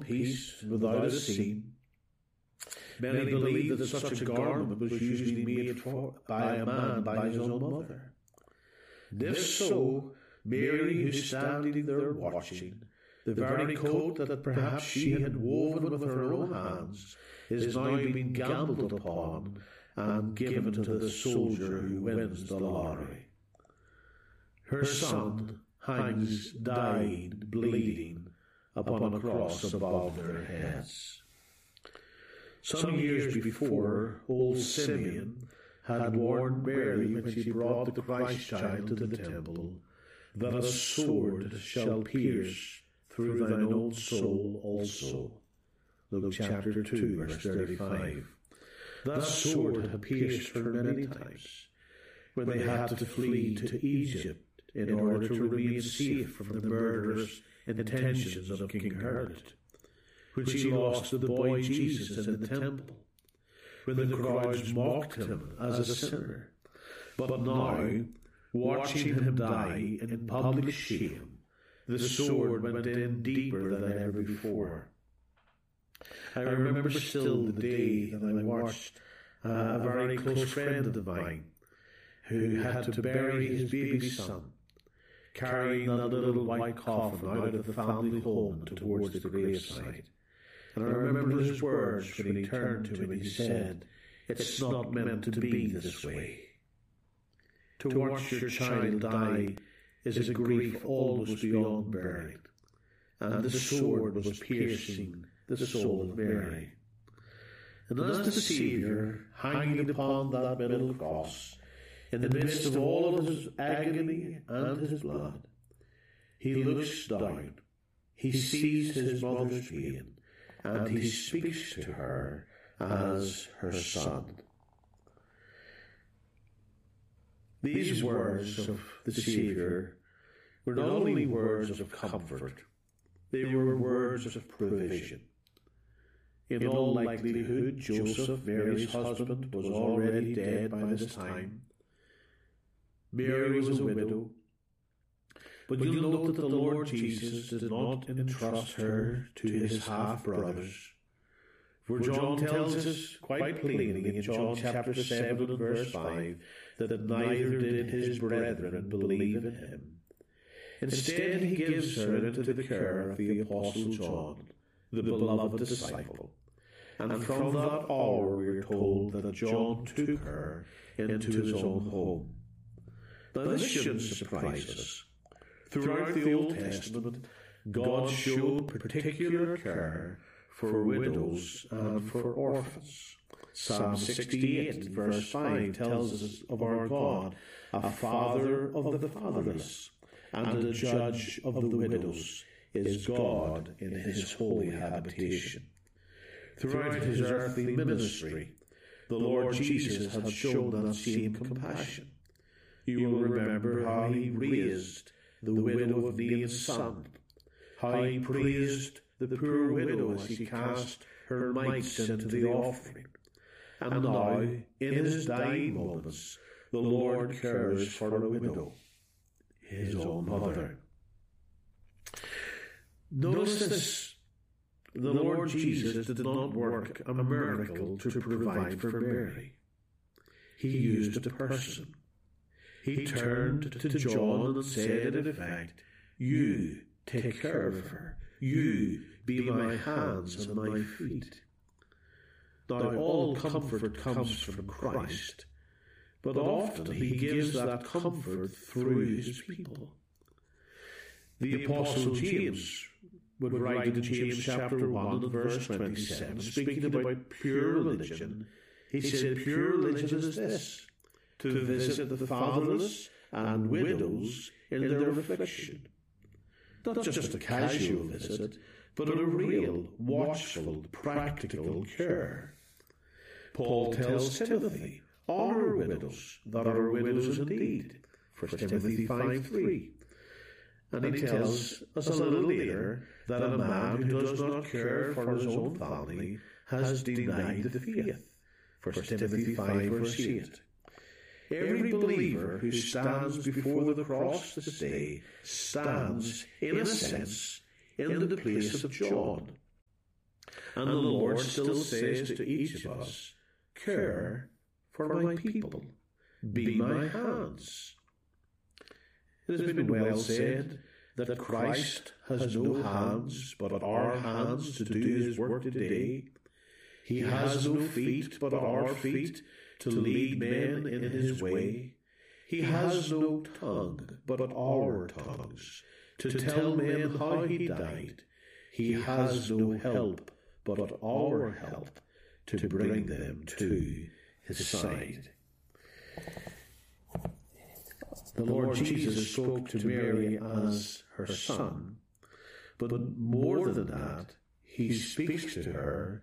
piece without a seam. Many believe that such a garment was usually made by a man by his own mother. And if so, Mary, who's standing there watching, the very coat that perhaps she had woven with her own hands, is now being gambled upon and given to the soldier who wins the lottery. Her son hangs dying, bleeding, upon a cross above their heads. Some years before, old Simeon had warned Mary when she brought the Christ child to the temple that a sword shall pierce through thine own soul also. Luke chapter 2, verse 35. That sword had pierced her many times when they had to flee to Egypt in order to remain safe from the murderous intentions of King Herod, when she lost the boy Jesus in the temple, when the crowds mocked him as a sinner. But now, watching him die in public shame, the sword went in deeper than ever before. I remember still the day that I watched a very close friend of mine who had to bury his baby son, carrying that little white coffin out of the family home towards the graveside. And I remember his words when he turned to me and he said, "It's not meant to be this way." To watch your child die is a grief almost beyond bearing, and the sword was piercing the soul of Mary. And as the Saviour, hanging upon that middle cross, in the midst of all of his agony and his blood, he looks down, he sees his mother's pain, and he speaks to her as her son. These words of the Saviour were not only words of comfort, they were words of provision. In all likelihood, Joseph, Mary's husband, was already dead by this time. Mary was a widow. But you'll note that the Lord Jesus did not entrust her to his half-brothers. For John tells us quite plainly in John chapter 7 and verse 5 that neither did his brethren believe in him. Instead, he gives her into the care of the Apostle John, the beloved disciple. And from that hour we are told that John took her into his own home. Now this shouldn't surprise us. Throughout the Old Testament, God showed particular care for widows and for orphans. Psalm 68 verse 5 tells us of our God, a father of the fatherless, and a judge of the widows is God in his holy habitation. Throughout his earthly ministry, the Lord Jesus had shown that same compassion. You will remember how he raised the widow of Nain's son, how he praised the poor widow as he cast her mites into the offering. And now, in his dying moments, the Lord cares for a widow, his own mother. Notice this. The Lord Jesus did not work a miracle to provide for Mary. He used a person. He turned to John and said, in effect, "You take care of her. You be my hands and my feet." Now, all comfort comes from Christ, but often he gives that comfort through his people. The Apostle James would write in James chapter 1 and verse 27, speaking about pure religion, he said, "Pure religion is this, to visit the fatherless and widows in their affliction." Not just a casual visit, but a real, watchful, practical care. Paul tells Timothy, "Honour widows that are widows indeed." 1 Timothy 5:3. And he tells us a little later that a man who does not care for his own family has denied the faith. 1 Timothy 5 verse 8. Every believer who stands before the cross this day stands, in a sense, in the place of John. And the Lord still says to each of us, care for my people, be my hands. It has been well said that Christ has no hands but our hands to do his work today. He has no feet but our feet to lead men in his way. He has no tongue but our tongues to tell men how he died. He has no help but our help to bring them to his side. The Lord Jesus spoke to Mary as her son, but more than that, he speaks to her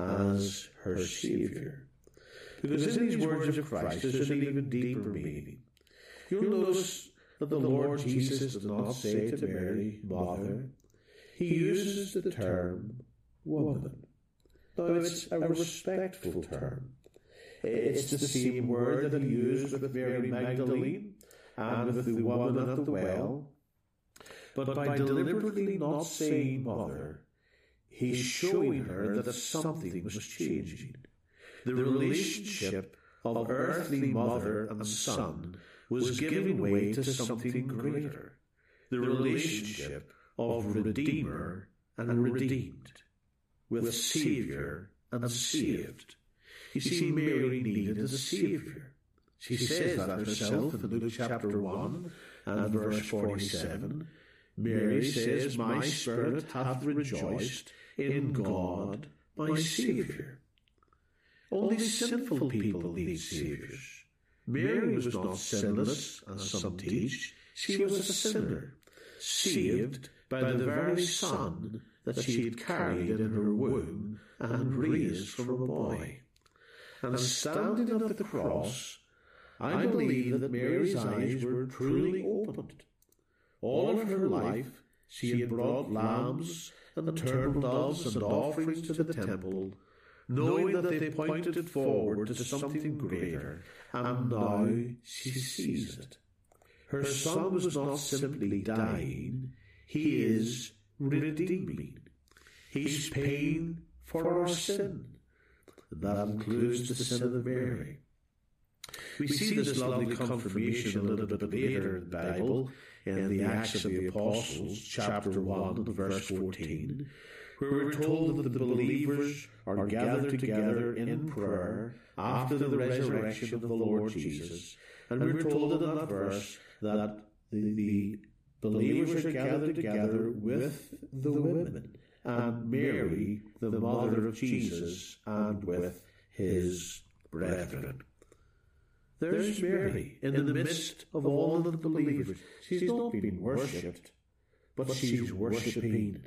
as her Saviour. Because in these words of Christ there's an even deeper meaning. You'll notice that the Lord Jesus does not say to Mary, Mother. He uses the term woman. Now it's a respectful term. It's the same word that he used with Mary Magdalene and with the woman at the well. But by deliberately not saying mother, he's showing her that something was changing. The relationship of earthly mother and son was giving way to something greater. The relationship of Redeemer and redeemed, with Saviour and saved. You see, Mary needed a Saviour. She says that herself in Luke chapter 1 and verse 47. Mary says, my spirit hath rejoiced in God my Saviour. Only sinful people need saviours. Mary was not sinless, as some teach. She was a sinner, saved by the very Son that she had carried in her womb and raised from a boy. And standing at the cross, I believe that Mary's eyes were truly opened. All of her life she had brought lambs and turtle doves and offerings to the temple, knowing that they pointed forward to something greater, and now she sees it. Her Son was not simply dying, he is redeeming. He's paying for our sin. And that includes the sin of Mary. We see this lovely confirmation a little bit later in the Bible, in the Acts of the Apostles, chapter 1, verse 14, where we're told that the believers are gathered together in prayer after the resurrection of the Lord Jesus. And we're told in that verse that the believers are gathered together with the women and Mary, the mother of Jesus, and with his brethren. There's Mary in the midst of all of the believers. She's not being worshipped, but she's worshipping.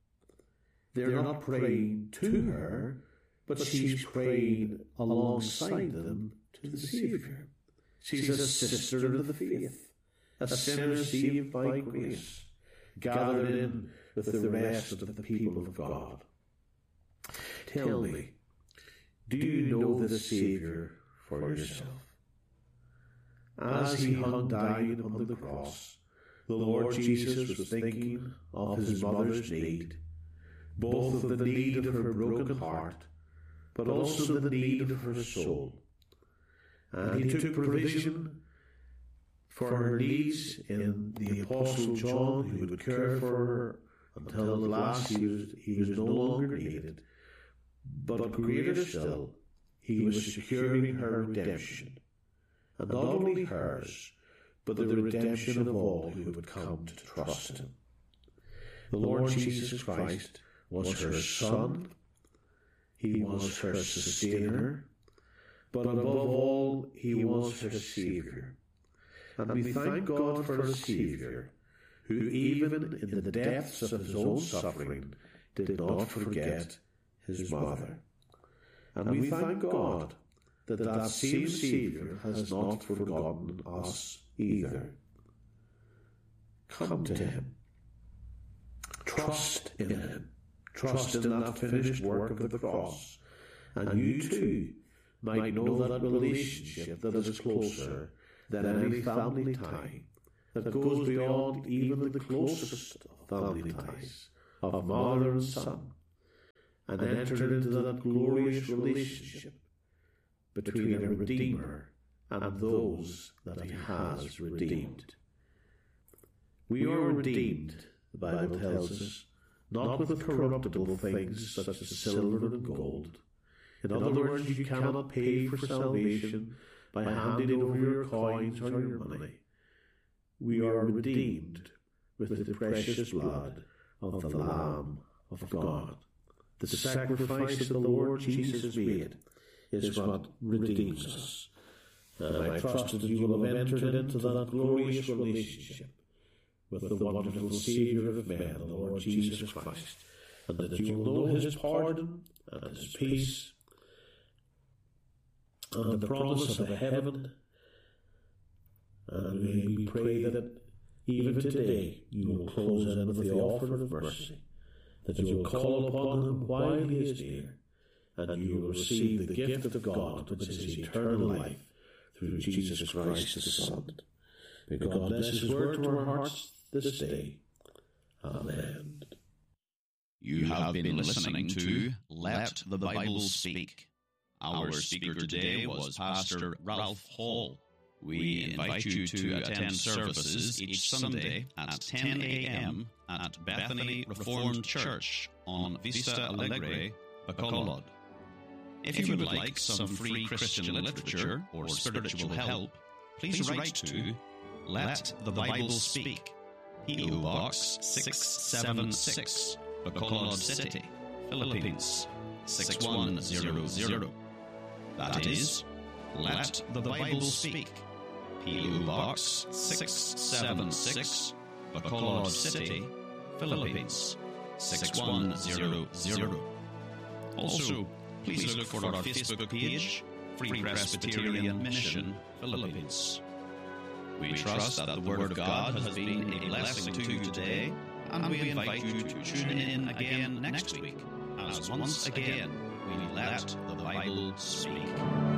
They're not praying to her, but she's praying alongside them to the Saviour. She's a sister of the faith, a sinner saved by grace, gathered in with the rest of the people of God. Tell me, do you know the Saviour for yourself? As he hung dying on the cross, the Lord Jesus was thinking of his mother's need, both of the need of her broken heart, but also the need of her soul. And he took provision for her needs in the Apostle John, who would care for her until the last he was no longer needed. But greater still, he was securing her redemption. And not only hers, but the redemption of all who would come to trust him. The Lord Jesus Christ was her Son, he was her sustainer, but above all, he was her Saviour. And we thank God for a Saviour who, even in the depths of his own suffering, did not forget his mother. And we thank God that same Saviour has not forgotten us either. Come to him. Trust in him. Trust in that finished work of the cross. And you too might know that relationship that is closer than any family tie, that goes beyond even the closest of family ties, of mother and son. and entered into that glorious relationship between a Redeemer and those that he has redeemed. We are redeemed, the Bible tells us, not with corruptible things such as silver and gold. In other words, you cannot pay for salvation by handing over your coins or your money. We are redeemed with the precious blood of the Lamb of God. The sacrifice that the Lord Jesus made is what redeems us. And I trust that you will have entered into that glorious relationship with the wonderful Saviour of men, the Lord Jesus Christ, and that you will know his pardon and his peace and the promise of a heaven. And we pray that even today you will close in with the offer of mercy, that you will call upon him while he is near, and you will receive the gift of God, which is eternal life, through Jesus Christ the Son. May God bless his word to our hearts this day. Amen. You have been listening to Let the Bible Speak. Our speaker today was Pastor Ralph Hall. We invite you to attend services each Sunday at 10 a.m. at Bethany Reformed Church on Vista Alegre, Bacolod. If you would like some free Christian literature or spiritual help, please write to Let the Bible Speak, P.O. Box 676, Bacolod City, Philippines 6100. That is, Let the Bible Speak, P.O. Box 676, Bacolod City, Philippines 6100. Also, please look for our Facebook page, Free Presbyterian Mission, Philippines. We trust that the Word of God has been a blessing to you today, and we invite you to tune in again next week, as once again we let the Bible speak.